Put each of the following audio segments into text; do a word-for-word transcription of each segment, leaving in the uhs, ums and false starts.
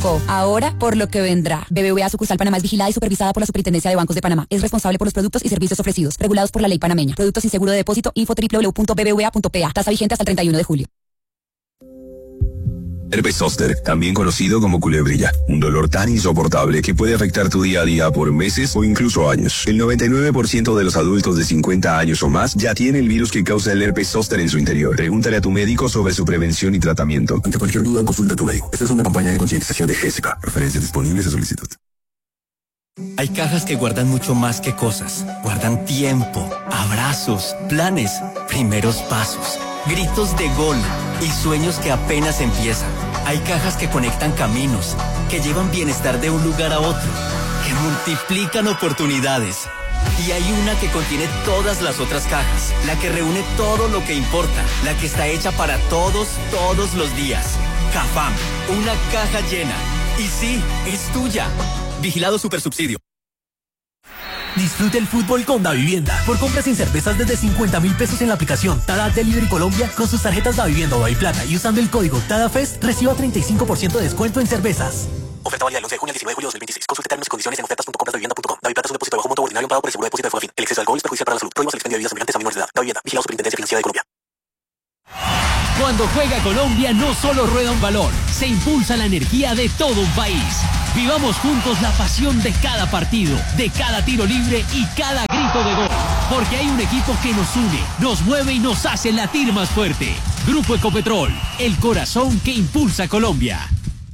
Ahora, por lo que vendrá. B B V A Sucursal Panamá es vigilada y supervisada por la Superintendencia de Bancos de Panamá. Es responsable por los productos y servicios ofrecidos, regulados por la ley panameña. Productos sin seguro de depósito, info doble u doble u doble u punto b b v a punto p a. Tasa vigente hasta el treinta y uno de julio. Herpes zóster, también conocido como culebrilla, un dolor tan insoportable que puede afectar tu día a día por meses o incluso años. El noventa y nueve por ciento de los adultos de cincuenta años o más ya tiene el virus que causa el herpes zóster en su interior. Pregúntale a tu médico sobre su prevención y tratamiento. Ante cualquier duda, consulta a tu médico. Esta es una campaña de concientización de G S K. Referencias disponibles a solicitud. Hay cajas que guardan mucho más que cosas. Guardan tiempo, abrazos, planes, primeros pasos, gritos de gol y sueños que apenas empiezan. Hay cajas que conectan caminos, que llevan bienestar de un lugar a otro, que multiplican oportunidades. Y hay una que contiene todas las otras cajas, la que reúne todo lo que importa, la que está hecha para todos, todos los días. Cafam, una caja llena. Y sí, es tuya. Vigilado Supersubsidio. Disfrute el fútbol con Davivienda. Por compras en cervezas desde cincuenta mil pesos en la aplicación Tada Delivery Colombia con sus tarjetas Davivienda o Daviplata y usando el código TADAFEST reciba treinta y cinco por ciento de descuento en cervezas. Oferta válida del once de junio al diecinueve de julio de dos mil veintiséis. Consulte términos y condiciones en ofertas punto compras davivienda punto com. Daviplata es un depósito de bajo monto ordinario pago por el seguro de depósito de Fogafín. El exceso de alcohol es perjudicial para la salud. Prohíbas el expendio de bebidas semejantes a menores de edad. Davivienda. Vigilado Superintendencia Financiera de Colombia. Cuando juega Colombia no solo rueda un balón, se impulsa la energía de todo un país. Vivamos juntos la pasión de cada partido, de cada tiro libre y cada grito de gol. Porque hay un equipo que nos une, nos mueve y nos hace latir más fuerte. Grupo Ecopetrol, el corazón que impulsa Colombia.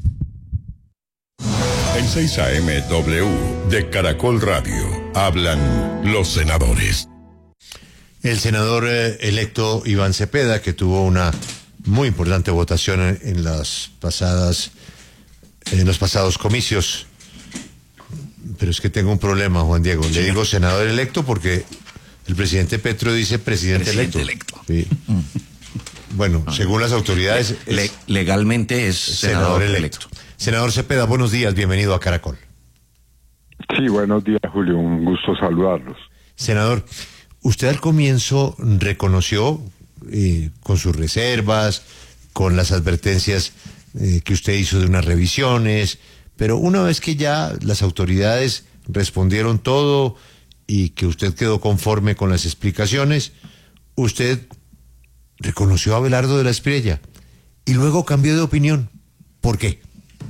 En seis A M W de Caracol Radio hablan los senadores. El senador eh, electo Iván Cepeda, que tuvo una muy importante votación en, en las pasadas, en los pasados comicios. Pero es que tengo un problema, Juan Diego. Sí. Le digo senador electo porque el presidente Petro dice presidente, presidente electo. electo. Sí. Mm. Bueno, ah. según las autoridades... Le, es, legalmente es senador, senador electo. electo. Senador Cepeda, buenos días, bienvenido a Caracol. Sí, buenos días, Julio, un gusto saludarlos. Senador, usted al comienzo reconoció, eh, con sus reservas, con las advertencias eh, que usted hizo de unas revisiones, pero una vez que ya las autoridades respondieron todo y que usted quedó conforme con las explicaciones, usted reconoció a Abelardo de la Espriella y luego cambió de opinión. ¿Por qué?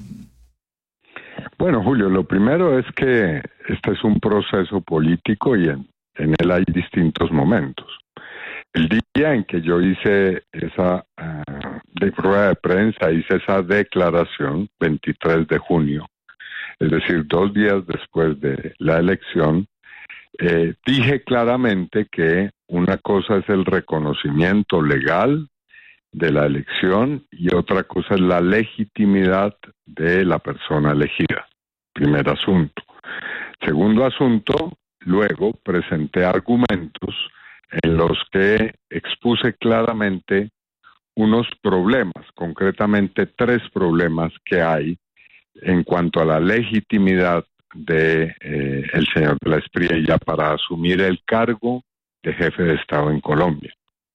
Bueno, Julio, lo primero es que este es un proceso político y en, en él hay distintos momentos. El día en que yo hice esa uh, de rueda de prensa, hice esa declaración, veintitrés de junio, es decir, dos días después de la elección, eh, dije claramente que una cosa es el reconocimiento legal de la elección y otra cosa es la legitimidad de la persona elegida. Primer asunto. Segundo asunto, luego presenté argumentos en los que expuse claramente unos problemas, concretamente tres problemas que hay en cuanto a la legitimidad de eh, el señor de la Espriella para asumir el cargo de jefe de Estado en Colombia.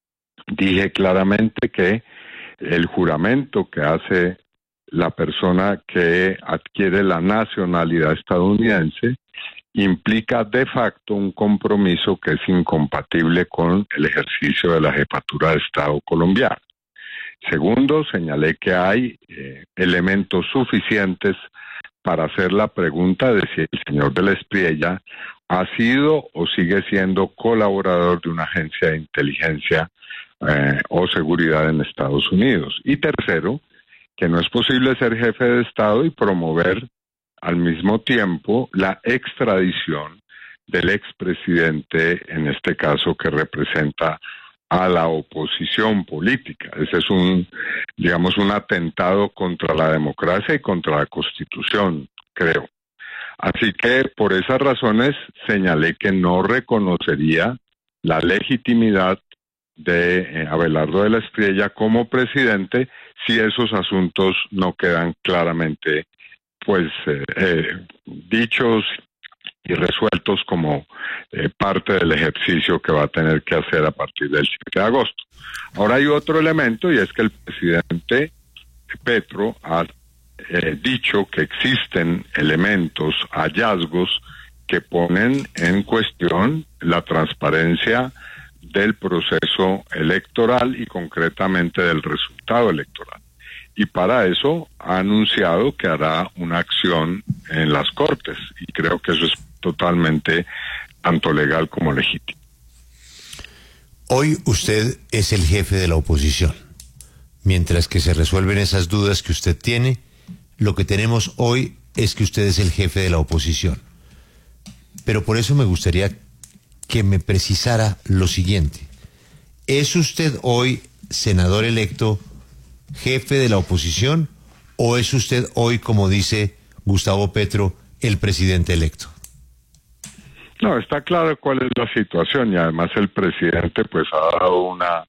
Dije claramente que el juramento que hace la persona que adquiere la nacionalidad estadounidense implica de facto un compromiso que es incompatible con el ejercicio de la jefatura de Estado colombiana. Segundo, señalé que hay eh, elementos suficientes para hacer la pregunta de si el señor de la Espriella ha sido o sigue siendo colaborador de una agencia de inteligencia eh, o seguridad en Estados Unidos. Y tercero, que no es posible ser jefe de Estado y promover al mismo tiempo la extradición del expresidente, en este caso que representa a la oposición política. Ese es un, digamos, un atentado contra la democracia y contra la Constitución, creo. Así que por esas razones señalé que no reconocería la legitimidad de eh, Abelardo de la Espriella como presidente si esos asuntos no quedan claramente pues eh, eh, dichos y resueltos como eh, parte del ejercicio que va a tener que hacer a partir del siete de agosto. Ahora hay otro elemento y es que el presidente Petro ha eh, dicho que existen elementos, hallazgos que ponen en cuestión la transparencia del proceso electoral y concretamente del resultado electoral. Y para eso ha anunciado que hará una acción en las Cortes, y creo que eso es totalmente tanto legal como legítimo. Hoy usted es el jefe de la oposición. Mientras que se resuelven esas dudas que usted tiene, lo que tenemos hoy es que usted es el jefe de la oposición. Pero por eso me gustaría que me precisara lo siguiente. ¿Es usted hoy senador electo, jefe de la oposición, o es usted hoy, como dice Gustavo Petro, el presidente electo? No, está claro cuál es la situación y además el presidente pues ha dado una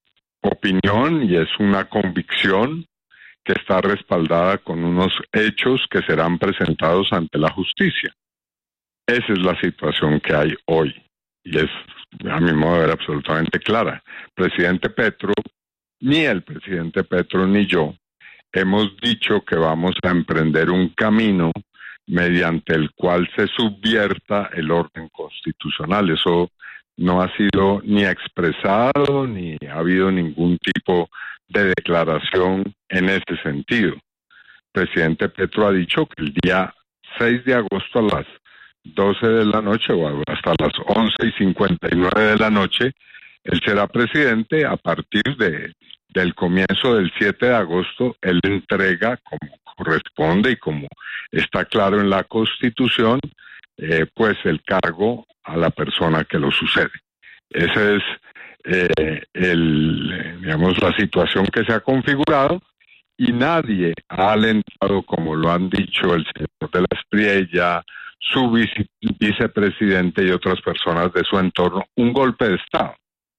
opinión y es una convicción que está respaldada con unos hechos que serán presentados ante la justicia. Esa es la situación que hay hoy y es, a mi modo de ver, absolutamente clara. Presidente Petro, ni el presidente Petro ni yo hemos dicho que vamos a emprender un camino mediante el cual se subvierta el orden constitucional. Eso no ha sido ni expresado ni ha habido ningún tipo de declaración en ese sentido. El presidente Petro ha dicho que el día seis de agosto a las doce de la noche o hasta las once y cincuenta y nueve de la noche, él será presidente. A partir de, del comienzo del siete de agosto, él entrega, como corresponde y como está claro en la Constitución, eh, pues el cargo a la persona que lo sucede. Esa es eh, el, digamos, la situación que se ha configurado y nadie ha alentado, como lo han dicho el señor de la Espriella, su vice, vicepresidente y otras personas de su entorno, un golpe de Estado.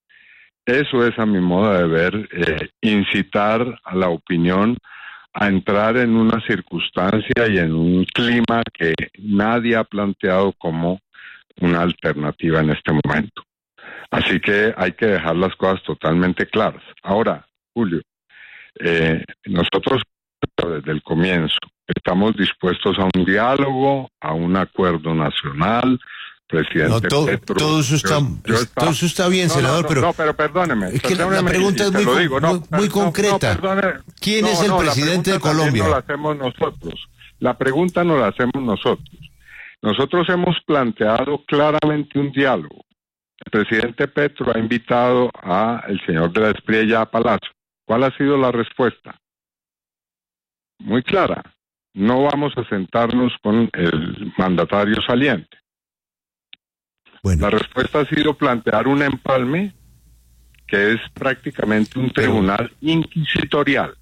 Eso es, a mi modo de ver, eh, incitar a la opinión a entrar en una circunstancia y en un clima que nadie ha planteado como una alternativa en este momento. Así que hay que dejar las cosas totalmente claras. Ahora, Julio, eh, nosotros desde el comienzo estamos dispuestos a un diálogo, a un acuerdo nacional. Presidente no, to, Petro, todo eso está, yo, yo es, todo eso está bien, no, senador, no, no, pero... No, pero perdóneme. Es que perdóneme, la pregunta es muy, lo digo, muy, no, muy no, concreta. No, ¿Quién no, es el no, presidente de Colombia? No la hacemos nosotros. La pregunta no la hacemos nosotros. Nosotros hemos planteado claramente un diálogo. El presidente Petro ha invitado a el señor de la Espriella a Palacio. ¿Cuál ha sido la respuesta? Muy clara. No vamos a sentarnos con el mandatario saliente. Bueno. La respuesta ha sido plantear un empalme que es prácticamente un tribunal inquisitorial.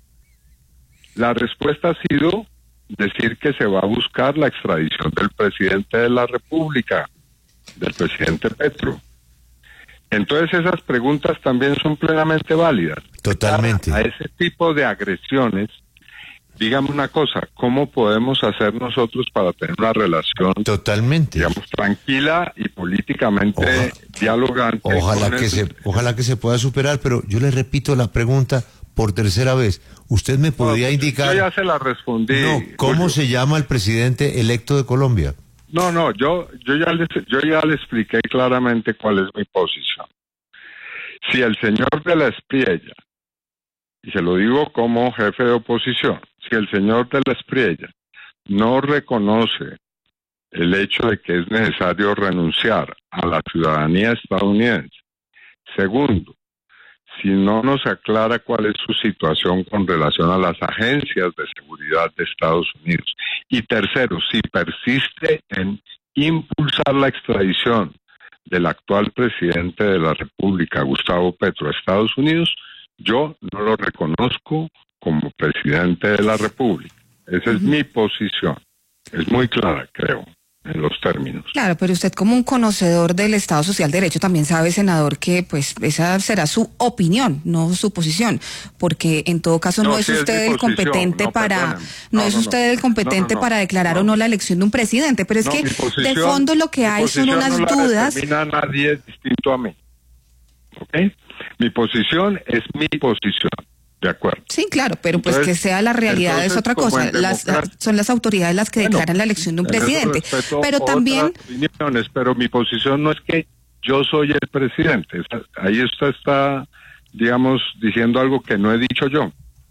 La respuesta ha sido decir que se va a buscar la extradición del presidente de la República, del presidente Petro. Entonces esas preguntas también son plenamente válidas. Totalmente. A ese tipo de agresiones, dígame una cosa, ¿cómo podemos hacer nosotros para tener una relación totalmente, digamos, tranquila y políticamente Oja, dialogante? Ojalá que el... se, ojalá que se pueda superar, pero yo le repito la pregunta por tercera vez. ¿Usted me podría no, indicar? Yo ya se la respondí. No, ¿cómo Julio. se llama el presidente electo de Colombia? No, no, yo, yo ya les, yo ya le expliqué claramente cuál es mi posición. Si el señor de la Espriella, y se lo digo como jefe de oposición, si el señor de la Espriella no reconoce el hecho de que es necesario renunciar a la ciudadanía estadounidense, segundo, si no nos aclara cuál es su situación con relación a las agencias de seguridad de Estados Unidos, y tercero, si persiste en impulsar la extradición del actual presidente de la República, Gustavo Petro, a Estados Unidos, yo no lo reconozco como presidente de la República. Esa es mi posición. Es muy clara, creo, en los términos. Claro, pero usted como un conocedor del Estado Social de Derecho también sabe, senador, que pues esa será su opinión, no su posición, porque en todo caso no, no es sí usted es el competente no, para no, no es no, usted el competente no, no, para declarar o no la elección de un presidente, pero es que posición, de fondo lo que hay son unas no dudas. No la determina nadie distinto a mí. ¿Ok? Mi posición es mi posición. De acuerdo. Sí, claro, pero pues entonces, que sea la realidad es otra cosa. Las, son las autoridades las que bueno, declaran la elección de un presidente. Pero también... Opiniones, pero mi posición no es que yo soy el presidente. Ahí usted está, digamos, diciendo algo que no he dicho yo.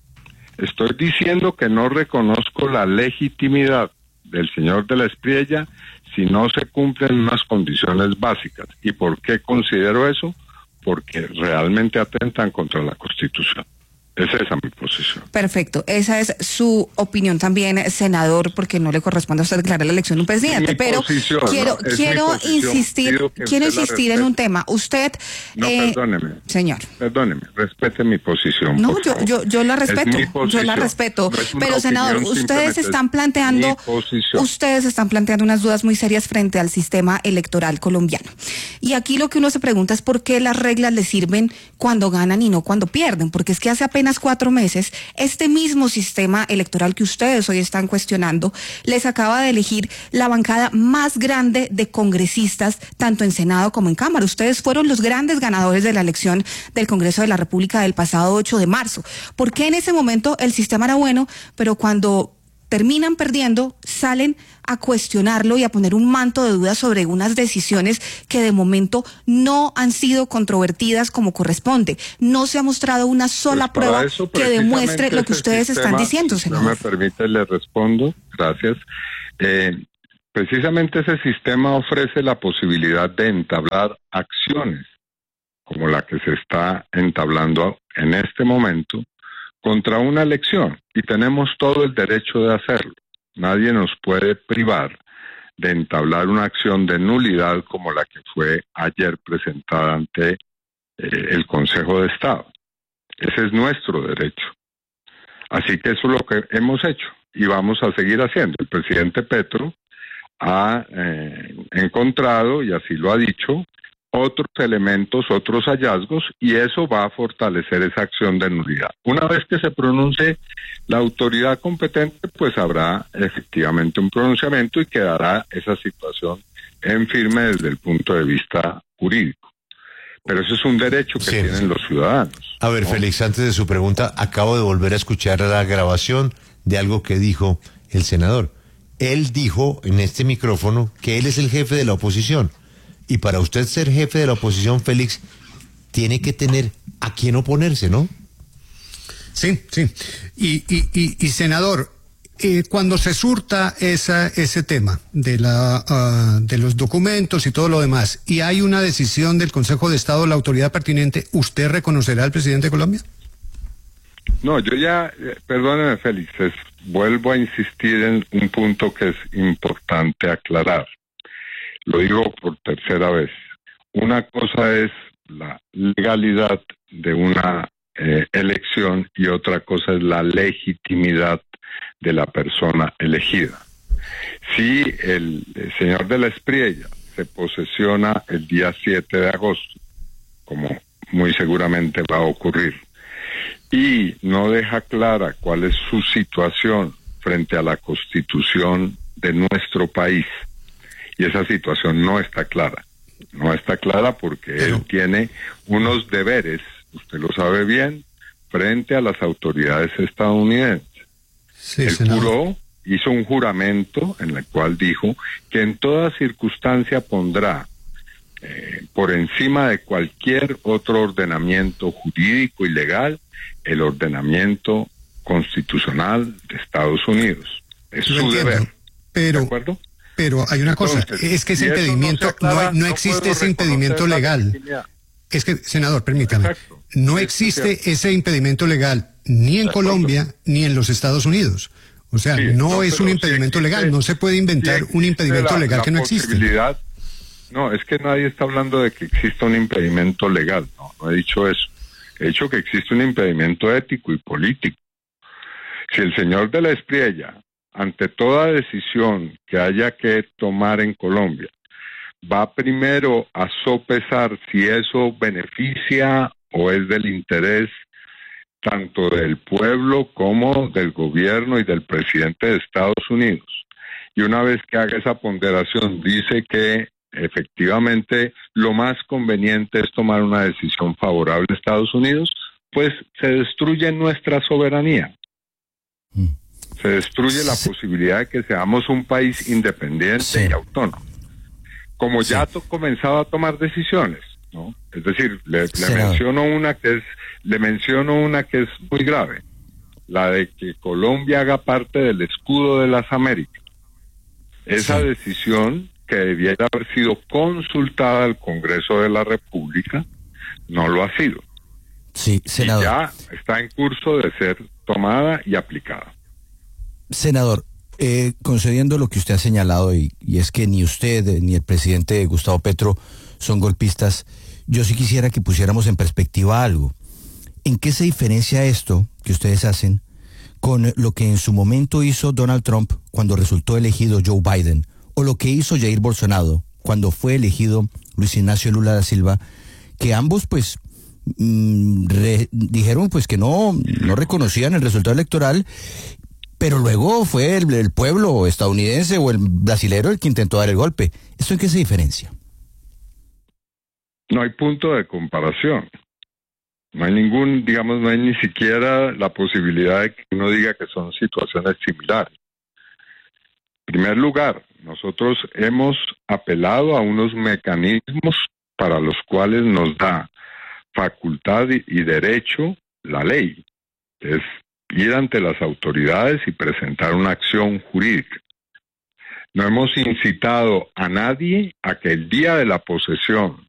Estoy diciendo que no reconozco la legitimidad del señor de la Espriella si no se cumplen unas condiciones básicas. ¿Y por qué considero eso? Porque realmente atentan contra la Constitución. Es esa mi posición. Perfecto, esa es su opinión también, senador, porque no le corresponde a usted declarar la elección de un presidente, pero posición, quiero no, quiero insistir quiero insistir en un tema. Usted No, eh, perdóneme. Señor. Perdóneme, respete mi posición. No, yo yo yo la respeto, yo la respeto, no pero senador, ustedes están planteando ustedes están planteando unas dudas muy serias frente al sistema electoral colombiano. Y aquí lo que uno se pregunta es por qué las reglas le sirven cuando ganan y no cuando pierden, porque es que hace apenas cuatro meses, este mismo sistema electoral que ustedes hoy están cuestionando, les acaba de elegir la bancada más grande de congresistas, tanto en Senado como en Cámara. Ustedes fueron los grandes ganadores de la elección del Congreso de la República del pasado ocho de marzo. ¿Por qué en ese momento el sistema era bueno, pero cuando terminan perdiendo, salen a cuestionarlo y a poner un manto de dudas sobre unas decisiones que de momento no han sido controvertidas como corresponde? No se ha mostrado una sola pues prueba eso, que demuestre lo que ustedes sistema, están diciendo, senador. Si no me permite, le respondo. Gracias. Eh, precisamente ese sistema ofrece la posibilidad de entablar acciones como la que se está entablando en este momento contra una elección, y tenemos todo el derecho de hacerlo. Nadie nos puede privar de entablar una acción de nulidad como la que fue ayer presentada ante eh, el Consejo de Estado. Ese es nuestro derecho. Así que eso es lo que hemos hecho y vamos a seguir haciendo. El presidente Petro ha eh, encontrado, y así lo ha dicho, otros elementos, otros hallazgos, y eso va a fortalecer esa acción de nulidad. Una vez que se pronuncie la autoridad competente, pues habrá efectivamente un pronunciamiento y quedará esa situación en firme desde el punto de vista jurídico. Pero eso es un derecho que sí, tienen sí. los ciudadanos. A ver, ¿no? Félix, antes de su pregunta, acabo de volver a escuchar la grabación de algo que dijo el senador. Él dijo en este micrófono que él es el jefe de la oposición. Y para usted ser jefe de la oposición, Félix, tiene que tener a quién oponerse, ¿no? Sí, sí. Y, y, y, y senador, eh, cuando se surta esa, ese tema de, la, uh, de los documentos y todo lo demás, y hay una decisión del Consejo de Estado, la autoridad pertinente, ¿usted reconocerá al presidente de Colombia? No, yo ya, eh, perdóneme, Félix, es, vuelvo a insistir en un punto que es importante aclarar. Lo digo por tercera vez. Una cosa es la legalidad de una eh, elección y otra cosa es la legitimidad de la persona elegida. Si el, el señor de la Espriella se posesiona el día siete de agosto, como muy seguramente va a ocurrir, y no deja clara cuál es su situación frente a la Constitución de nuestro país, y esa situación no está clara. No está clara porque Pero... él tiene unos deberes, usted lo sabe bien, frente a las autoridades estadounidenses. Sí, él juró, hizo un juramento en el cual dijo que en toda circunstancia pondrá eh, por encima de cualquier otro ordenamiento jurídico y legal el ordenamiento constitucional de Estados Unidos. Es Lo su entiendo, deber. Pero... ¿De acuerdo? Pero hay una cosa, Entonces, es que ese impedimento, no, aclara, no, no existe ese impedimento legal. Es que, senador, permítame, Exacto. no existe sí, ese impedimento legal ni en Colombia ni en los Estados Unidos. O sea, sí, no, no es un impedimento si existe, legal, no se puede inventar si un impedimento la, legal la que no existe. No, es que nadie está hablando de que exista un impedimento legal, no, no he dicho eso. He dicho que existe un impedimento ético y político. Si el señor de la Espriella, ante toda decisión que haya que tomar en Colombia, va primero a sopesar si eso beneficia o es del interés tanto del pueblo como del gobierno y del presidente de Estados Unidos. Y una vez que haga esa ponderación, dice que efectivamente lo más conveniente es tomar una decisión favorable a Estados Unidos, pues se destruye nuestra soberanía. Mm. Se destruye la sí. posibilidad de que seamos un país independiente sí. y autónomo. Como sí. ya ha comenzado a tomar decisiones, ¿no? Es decir, le, le menciono una que es, le menciono una que es muy grave, la de que Colombia haga parte del escudo de las Américas. Esa sí. decisión, que debiera haber sido consultada al Congreso de la República, no lo ha sido. Sí, senador. Y ya está en curso de ser tomada y aplicada. Senador, eh, concediendo lo que usted ha señalado, y, y es que ni usted ni el presidente Gustavo Petro son golpistas, yo sí quisiera que pusiéramos en perspectiva algo. ¿En qué se diferencia esto que ustedes hacen con lo que en su momento hizo Donald Trump cuando resultó elegido Joe Biden, o lo que hizo Jair Bolsonaro cuando fue elegido Luis Ignacio Lula da Silva, que ambos pues mmm, re, dijeron pues que no, no reconocían el resultado electoral, pero luego fue el, el pueblo estadounidense o el brasilero el que intentó dar el golpe? ¿Esto en qué se diferencia? No hay punto de comparación. No hay ningún, digamos, no hay ni siquiera la posibilidad de que uno diga que son situaciones similares. En primer lugar, nosotros hemos apelado a unos mecanismos para los cuales nos da facultad y, y derecho la ley. Es ir ante las autoridades y presentar una acción jurídica. No hemos incitado a nadie a que el día de la posesión